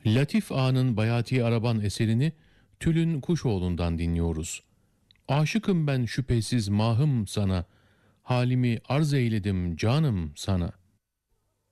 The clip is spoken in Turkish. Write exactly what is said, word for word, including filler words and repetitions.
Latif Ağa'nın Bayati Araban eserini Tülün Kuşoğlu'ndan dinliyoruz. Aşıkım ben şüphesiz mahım sana, halimi arz eyledim canım sana.